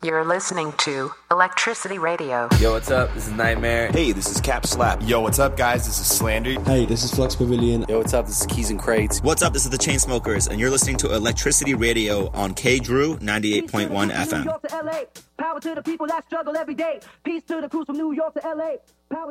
You're listening to Electricity Radio. Yo, what's up? This is Nightmare. Hey, this is Cap Slap. Yo, what's up, guys? This is Slander. Hey, this is Flux Pavilion. Yo, what's up? This is Keys and Crates. What's up? This is the Chainsmokers, and you're listening to Electricity Radio on K-Drew 98.1 FM. Power to the people that struggle every day. Peace to the crews from New York to LA.